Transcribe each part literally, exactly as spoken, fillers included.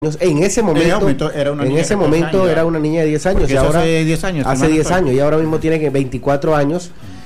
En ese momento, momento era una en niña ese de momento años, era una niña de diez años y ahora hace diez años, hace diez años y ahora mismo tiene veinticuatro años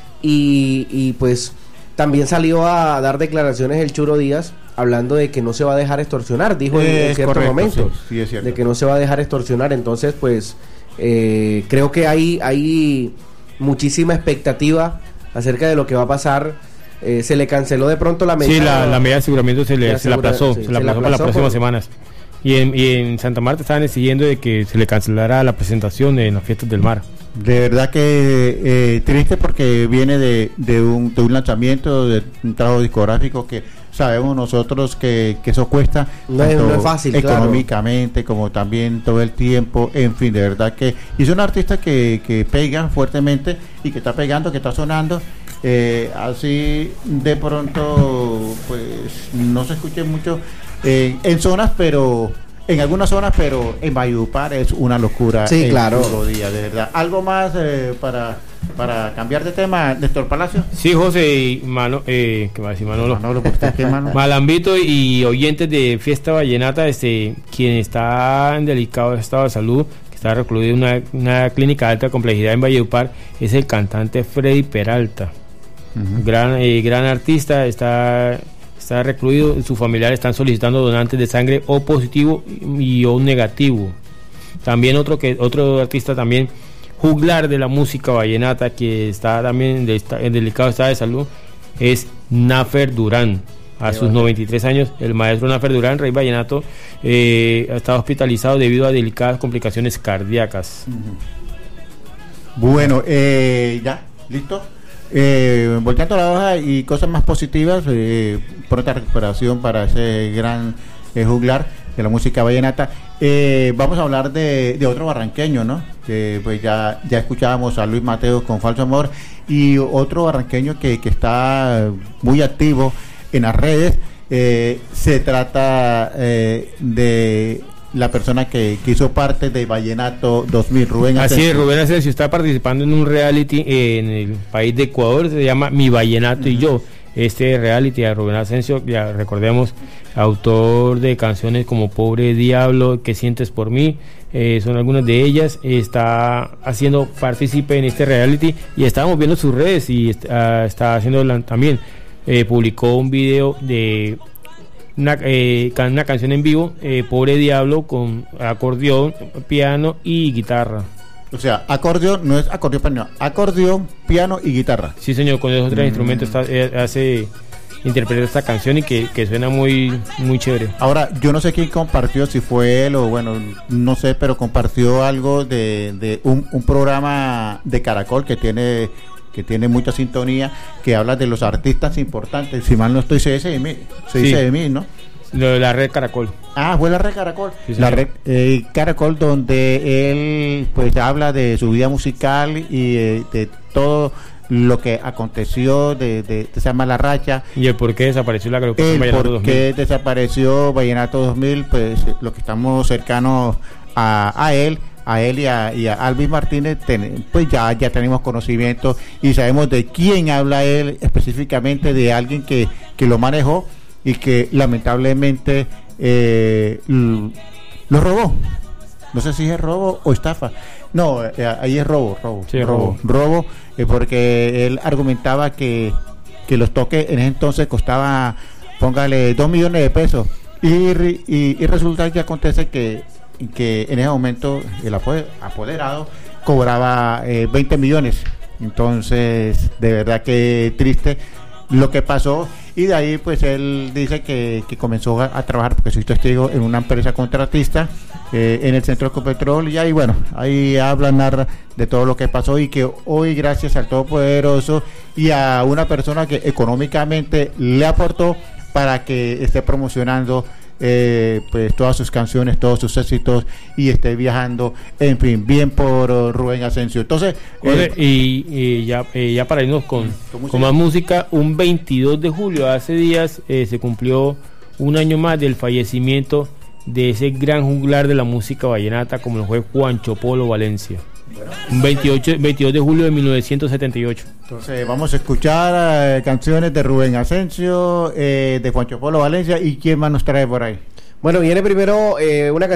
y, y pues también salió a dar declaraciones el Churo Díaz hablando de que no se va a dejar extorsionar, dijo en, en cierto correcto, momento, sí, sí es cierto. de que no se va a dejar extorsionar. Entonces pues eh, creo que hay, hay muchísima expectativa acerca de lo que va a pasar. Eh, se le canceló de pronto la medida. Sí, la, la medida de aseguramiento se le se la aplazó, sí, se la aplazó para las próximas por... semanas. Y en, y en Santa Marta estaban exigiendo de que se le cancelara la presentación en las fiestas del mar. De verdad que eh, triste porque viene de, de, un, de un lanzamiento, de un trabajo discográfico que sabemos nosotros que, que eso cuesta no es, no es fácil, económicamente, claro, como también todo el tiempo, en fin, de verdad que y es un artista que, que pega fuertemente y que está pegando, que está sonando. Eh, así de pronto pues no se escuche mucho eh, en zonas, pero en algunas zonas, pero en Valledupar es una locura. Sí, claro. Día, de verdad. ¿Algo más eh, para para cambiar de tema, Néstor Palacio? Sí, José y Mano, eh, ¿qué va a decir Manolo? Manolo, ¿por qué, Manolo? Malambito y oyentes de Fiesta Vallenata, este, quien está en delicado estado de salud, que está recluido en una, una clínica de alta complejidad en Valledupar, es el cantante Freddy Peralta. Uh-huh. Gran, eh, gran artista, está, está recluido. Sus familiares están solicitando donantes de sangre O positivo y O negativo. También otro que otro artista también juglar de la música vallenata que está también de, está, en delicado estado de salud es Nafer Durán. A sus noventa y tres años, el maestro Nafer Durán, rey vallenato, eh, ha estado hospitalizado debido a delicadas complicaciones cardíacas. Uh-huh. Bueno, eh, ya, listo. Eh, volteando la hoja y cosas más positivas, eh, pronta recuperación para ese gran eh, juglar de la música vallenata. Eh, vamos a hablar de, de otro barranqueño, ¿no? Que pues ya, ya escuchábamos a Luis Mateos con Falso Amor, y otro barranqueño que, que está muy activo en las redes. Eh, se trata eh, de la persona que, que hizo parte de Vallenato dos mil, Rubén Asensio. Así es, Rubén Asensio está participando en un reality eh, en el país de Ecuador, se llama Mi Vallenato uh-huh. y Yo. Este reality a Rubén Asensio, ya recordemos, autor de canciones como Pobre Diablo, ¿Qué sientes por mí? Eh, son algunas de ellas. Está haciendo partícipe en este reality y estábamos viendo sus redes y está, está haciendo la, también, eh, publicó un video de Una, eh, una canción en vivo, eh, Pobre Diablo, con acordeón, piano y guitarra. O sea, acordeón, no es acordeón, piano, acordeón, piano y guitarra. Sí, señor, con esos tres mm. instrumentos está, eh, hace interpreta esta canción y que, que suena muy muy chévere. Ahora, yo no sé quién compartió, si fue él o bueno, no sé, pero compartió algo de, de un, un programa de Caracol que tiene que tiene mucha sintonía, que habla de los artistas importantes. Si mal no estoy, se dice de mí, se dice sí. de mí, ¿no? La red Caracol. Ah, fue la red Caracol. Sí, la red eh, Caracol, donde él pues habla de su vida musical y eh, de todo lo que aconteció, de, de, de esa mala racha. Y el por qué desapareció la agrupación Vallenato dos mil. El por qué desapareció Vallenato dos mil, pues lo que estamos cercanos a, a él. a él y a, y a Alvis Martínez, ten, pues ya, ya tenemos conocimiento y sabemos de quién habla él específicamente, de alguien que, que lo manejó y que lamentablemente eh, l- lo robó. No sé si es robo o estafa. No, eh, ahí es robo, robo. Sí, robo. Robo, robo eh, porque él argumentaba que, que los toques en ese entonces costaban, póngale, dos millones de pesos. Y, y, y resulta que acontece que que en ese momento el apoderado cobraba eh, veinte millones. Entonces, de verdad que triste lo que pasó, y de ahí pues él dice que, que comenzó a, a trabajar, porque soy testigo, en una empresa contratista eh, en el Centro Ecopetrol, y ahí bueno, ahí habla, narra de todo lo que pasó, y que hoy gracias al Todopoderoso y a una persona que económicamente le aportó para que esté promocionando Eh, pues todas sus canciones, todos sus éxitos, y esté viajando, en fin, bien por uh, Rubén Asensio. Entonces, eh, y, y ya, eh, ya para irnos con, con más música, un veintidós de julio, hace días, eh, se cumplió un año más del fallecimiento de ese gran juglar de la música vallenata, como lo fue Juancho Polo Valencia. Bueno, un veintiocho, veintidós de julio de mil novecientos setenta y ocho. Entonces vamos a escuchar eh, canciones de Rubén Asensio, eh, de Juancho Polo Valencia, y quién más nos trae por ahí. Bueno, viene primero eh, una